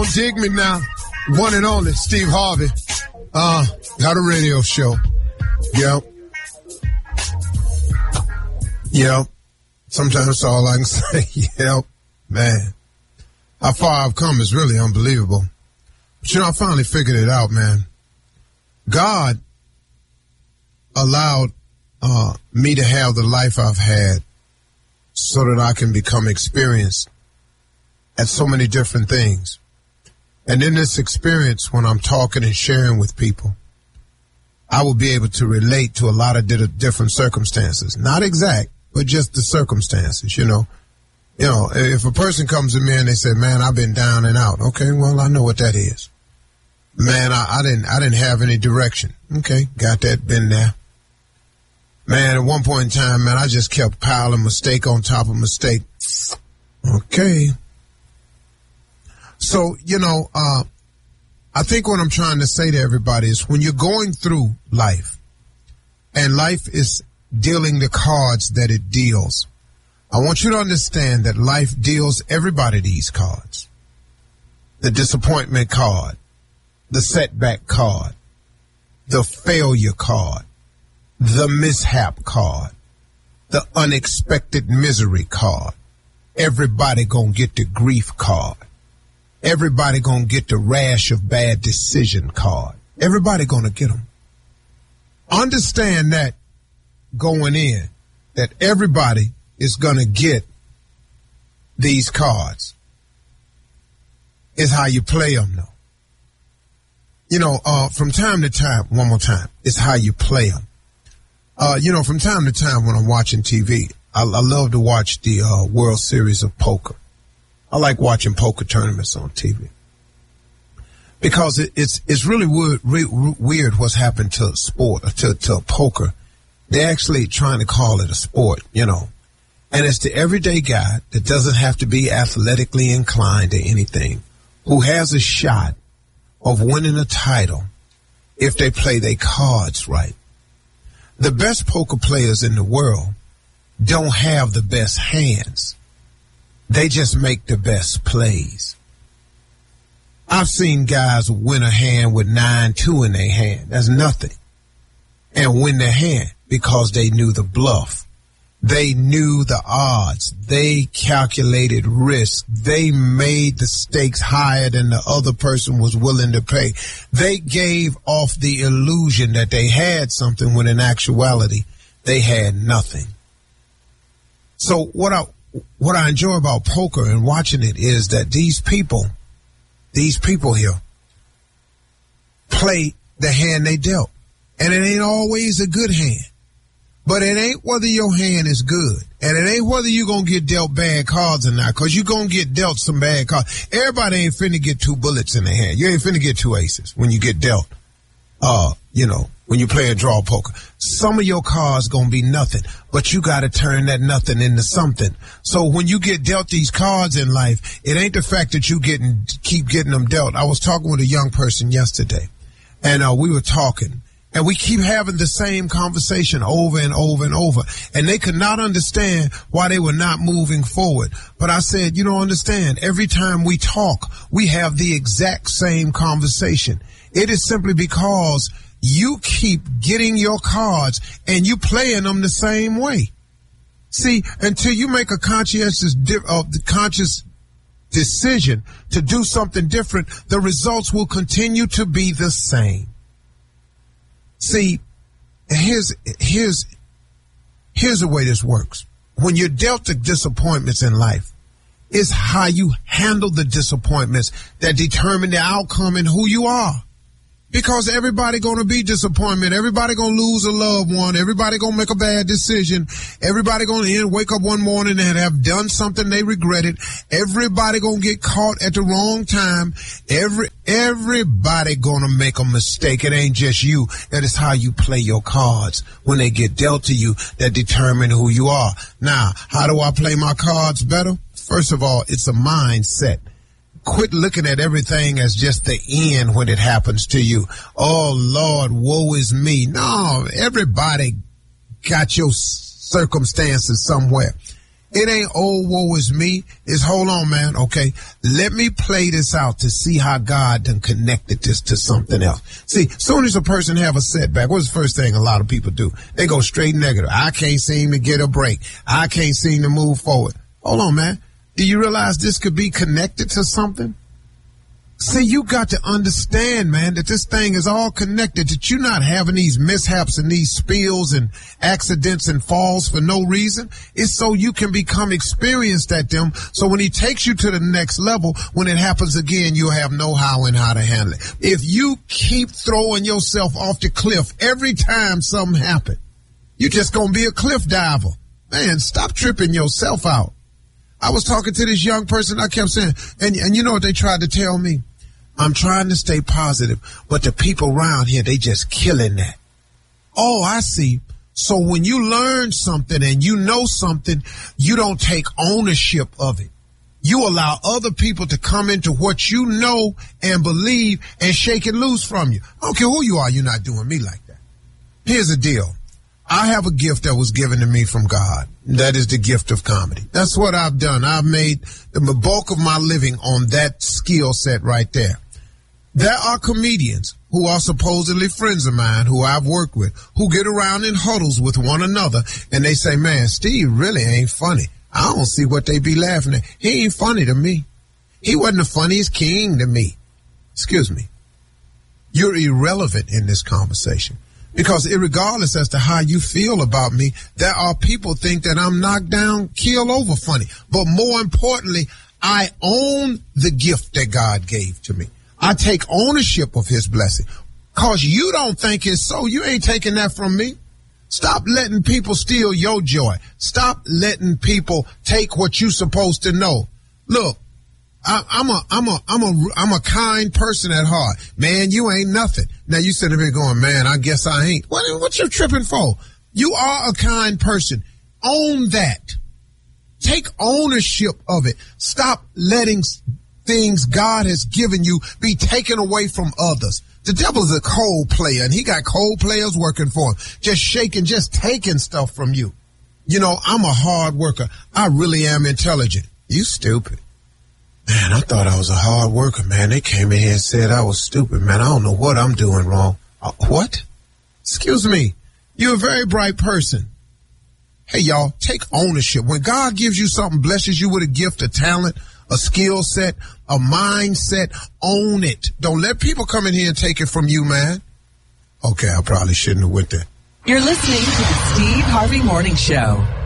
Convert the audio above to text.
Don't dig me now. One and only Steve Harvey. Got a radio show. Yep. Sometimes that's all I can say. Yep. Man. How far I've come is really unbelievable. But I finally figured it out, man. God allowed me to have the life I've had so that I can become experienced at so many different things. And in this experience, when I'm talking and sharing with people, I will be able to relate to a lot of different circumstances. Not exact, but just the circumstances, you know. If a person comes to me and they say, man, I've been down and out. Okay, well, I know what that is. Man, I didn't have any direction. Okay, got that, been there. Man, at one point in time, man, I just kept piling mistake on top of mistake. Okay. So, I think what I'm trying to say to everybody is when you're going through life and life is dealing the cards that it deals, I want you to understand that life deals everybody these cards. The disappointment card, the setback card, the failure card, the mishap card, the unexpected misery card. Everybody gonna get the grief card. Everybody gonna get the rash of bad decision card. Everybody gonna get them. Understand that going in, that everybody is gonna get these cards. It's how you play them, though. From time to time, one more time, it's how you play them. From time to time when I'm watching TV, I love to watch the World Series of Poker. I like watching poker tournaments on TV because it's really weird what's happened to sport, to poker. They're actually trying to call it a sport, and it's the everyday guy that doesn't have to be athletically inclined to anything, who has a shot of winning a title if they play their cards right. The best poker players in the world don't have the best hands. They just make the best plays. I've seen guys win a hand with 9-2 in their hand. That's nothing. And win their hand because they knew the bluff. They knew the odds. They calculated risk. They made the stakes higher than the other person was willing to pay. They gave off the illusion that they had something when in actuality they had nothing. So what I enjoy about poker and watching it is that these people here play the hand they dealt. And it ain't always a good hand. But it ain't whether your hand is good. And it ain't whether you're going to get dealt bad cards or not, because you're going to get dealt some bad cards. Everybody ain't finna get 2 bullets in their hand. You ain't finna get 2 aces when you get dealt, when you play a draw poker. Some of your cards going to be nothing, but you got to turn that nothing into something. So when you get dealt these cards in life, it ain't the fact that you keep getting them dealt. I was talking with a young person yesterday, and we were talking. And we keep having the same conversation over and over and over. And they could not understand why they were not moving forward. But I said, you don't understand. Every time we talk, we have the exact same conversation. It is simply because you keep getting your cards and you playing them the same way. See, until you make a conscious decision to do something different, the results will continue to be the same. See, here's the way this works. When you're dealt the disappointments in life, it's how you handle the disappointments that determine the outcome and who you are. Because everybody gonna be disappointment. Everybody gonna lose a loved one. Everybody gonna make a bad decision. Everybody gonna wake up one morning and have done something they regretted. Everybody gonna get caught at the wrong time. Everybody gonna make a mistake. It ain't just you. That is how you play your cards when they get dealt to you that determine who you are. Now, how do I play my cards better? First of all, it's a mindset. Quit looking at everything as just the end when it happens to you. Oh, Lord, woe is me. No, everybody got your circumstances somewhere. It ain't, oh, woe is me. It's, hold on, man. Okay. Let me play this out to see how God done connected this to something else. See, soon as a person have a setback, what's the first thing a lot of people do? They go straight negative. I can't seem to get a break. I can't seem to move forward. Hold on, man. Do you realize this could be connected to something? See, you got to understand, man, that this thing is all connected, that you're not having these mishaps and these spills and accidents and falls for no reason. It's so you can become experienced at them. So when he takes you to the next level, when it happens again, you'll have know-how and how to handle it. If you keep throwing yourself off the cliff every time something happens, you're just going to be a cliff diver. Man, stop tripping yourself out. I was talking to this young person. I kept saying, and you know what they tried to tell me? I'm trying to stay positive, but the people around here, they just killing that. Oh, I see. So when you learn something and you know something, you don't take ownership of it. You allow other people to come into what you know and believe and shake it loose from you. I don't care who you are, you're not doing me like that. Here's the deal. I have a gift that was given to me from God. That is the gift of comedy. That's what I've done. I've made the bulk of my living on that skill set right there. There are comedians who are supposedly friends of mine who I've worked with who get around in huddles with one another and they say, man, Steve really ain't funny. I don't see what they be laughing at. He ain't funny to me. He wasn't the funniest king to me. Excuse me. You're irrelevant in this conversation. Because irregardless as to how you feel about me, there are people think that I'm knocked down, keel over funny. But more importantly, I own the gift that God gave to me. I take ownership of his blessing. Cause you don't think it's so. You ain't taking that from me. Stop letting people steal your joy. Stop letting people take what you're supposed to know. Look, I'm a kind person at heart. Man, you ain't nothing. Now you sitting there going, man, I guess I ain't. What you tripping for? You are a kind person. Own that. Take ownership of it. Stop letting things God has given you be taken away from others. The devil's a cold player, and he got cold players working for him, just shaking, just taking stuff from you. You know, I'm a hard worker. I really am intelligent. You stupid. Man, I thought I was a hard worker, man. They came in here and said I was stupid, man. I don't know what I'm doing wrong. What? Excuse me. You're a very bright person. Hey, y'all, take ownership. When God gives you something, blesses you with a gift, a talent, a skill set, a mindset, own it. Don't let people come in here and take it from you, man. Okay, I probably shouldn't have went there. You're listening to the Steve Harvey Morning Show.